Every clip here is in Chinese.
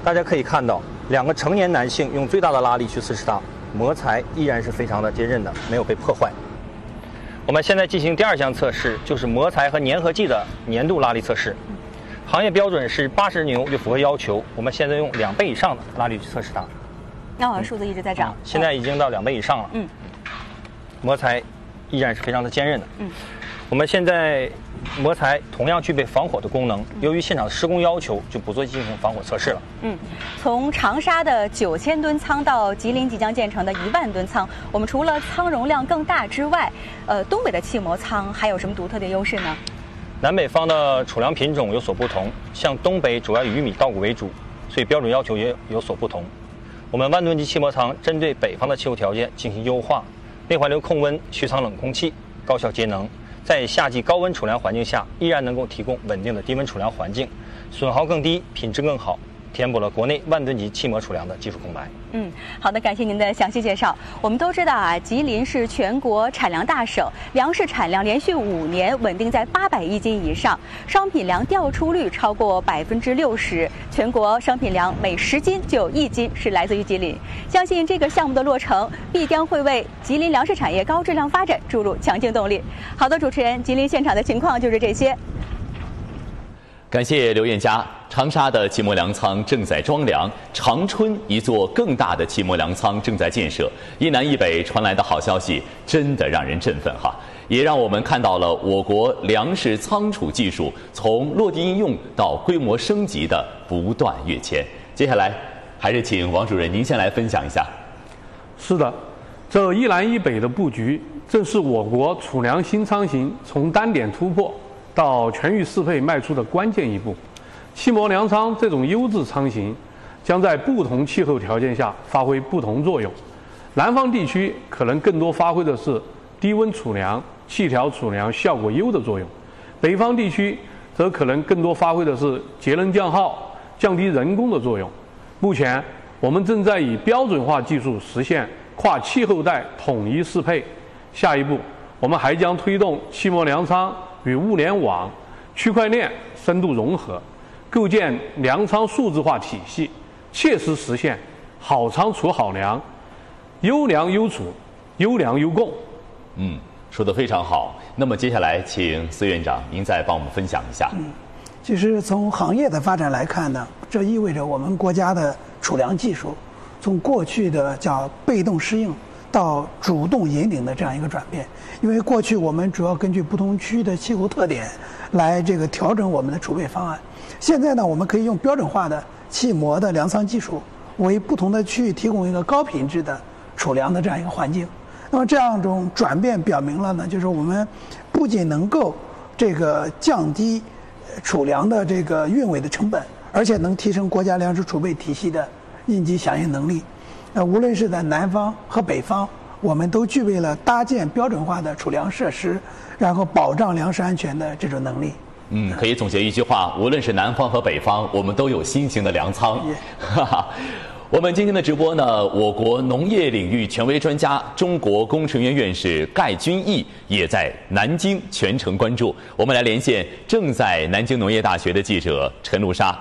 大家可以看到，两个成年男性用最大的拉力去测试它，磨材依然是非常的坚韧的，没有被破坏。我们现在进行第二项测试，就是磨材和粘合剂的粘度拉力测试。行业标准是80牛就符合要求，我们现在用2倍以上的拉力去测试它。 数字一直在涨， 现在已经到2倍以上了。磨材依然是非常的坚韧的。我们现在磨材同样具备防火的功能，由于现场施工要求，就不做进行防火测试了。 从长沙的9000吨仓到吉林即将建成的1万吨仓，我们除了仓容量更大之外，东北的气磨仓还有什么独特的优势呢？ 南北方的储粮品种有所不同，像东北主要以玉米、稻谷为主，所以标准要求也有所不同。我们万吨级气磨仓针对北方的气候条件进行优化，内环流控温、蓄藏冷空气，高效节能，在夏季高温储粮环境下，依然能够提供稳定的低温储粮环境，损耗更低，品质更好，填补了国内万吨级气磨储粮的技术空白。 好的，感谢您的详细介绍。我们都知道啊，吉林是全国产粮大省，粮食产量连续5年稳定在800亿斤以上，商品粮调出率超过60%，全国商品粮每10斤就有1斤是来自于吉林。相信这个项目的落成，必将会为吉林粮食产业高质量发展注入强劲动力。好的，主持人，吉林现场的情况就是这些。 感谢刘艳佳。长沙的气磨粮仓正在装粮，长春一座更大的气磨粮仓正在建设。一南一北传来的好消息，真的让人振奋哈！也让我们看到了我国粮食仓储技术从落地应用到规模升级的不断跃迁。接下来，还是请王主任您先来分享一下。 是的，这一南一北的布局，正是我国储粮新仓型从单点突破到全域适配迈出的关键一步。气磨粮仓这种优质仓型，将在不同气候条件下发挥不同作用。南方地区可能更多发挥的是低温储粮、气调储粮效果优的作用，北方地区则可能更多发挥的是节能降耗、降低人工的作用。目前，我们正在以标准化技术实现跨气候带统一适配。下一步，我们还将推动气磨粮仓与物联网、区块链深度融合，构建粮仓数字化体系，切实实现好仓储好粮，优粮优储，优粮优供。 说得非常好。那么接下来，请司院长您再帮我们分享一下。 其实从行业的发展来看呢，这意味着我们国家的储粮技术从过去的叫被动适应到主动引领的这样一个转变。因为过去我们主要根据不同区域的气候特点来调整我们的储备方案。现在呢，我们可以用标准化的气磨的粮仓技术，为不同的区域提供一个高品质的储粮的这样一个环境。那么这样一种转变表明了呢，就是我们不仅能够降低储粮的运维的成本，而且能提升国家粮食储备体系的应急响应能力。无论是在南方和北方，我们都具备了搭建标准化的储粮设施，然后保障粮食安全的这种能力。 可以总结一句话，无论是南方和北方，我们都有新型的粮仓。我们今天的直播呢，我国农业领域权威专家、中国工程院院士盖君毅也在南京全程关注。我们来连线正在南京农业大学的记者陈露莎。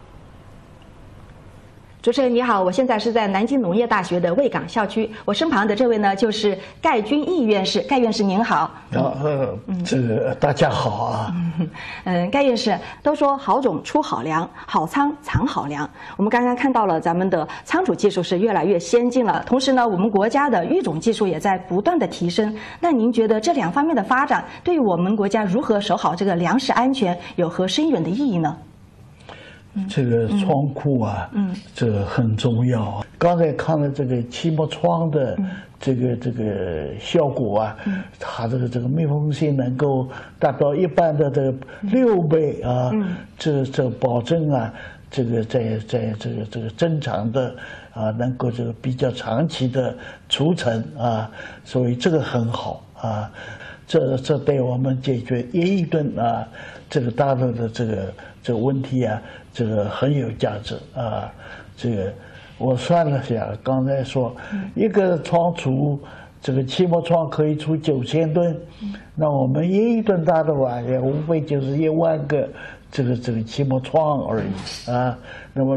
主持人你好，我现在是在南京农业大学的卫岗校区，我身旁的这位呢就是盖君毅院士，盖院士您好。 大家好啊。 盖院士，都说好种出好粮，好仓藏好粮。我们刚刚看到了咱们的仓储技术是越来越先进了，同时呢，我们国家的育种技术也在不断的提升。那您觉得这2方面的发展对于我们国家如何守好这个粮食安全有何深远的意义呢？ 这个仓库啊，这个很重要。刚才看了这个气磨窗的这个效果啊，它这个密封性能够达到一般的6倍啊，这保证啊，这个在这个正常的啊，能够比较长期的储存啊，所以这个很好啊。这对我们解决1亿吨啊这个大的这个问题啊，这个很有价值啊。这个我算了下，刚才说一个仓储这个气磨窗可以出9000吨，那我们1亿吨大的话，也无非就是1万个这个气磨窗而已啊。那么